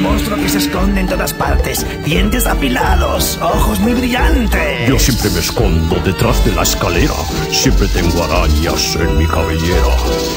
monstruo que se esconde en todas partes. Dientes afilados, ojos muy brillantes. Yo siempre me escondo detrás de la escalera. Siempre tengo arañas en mi cabellera.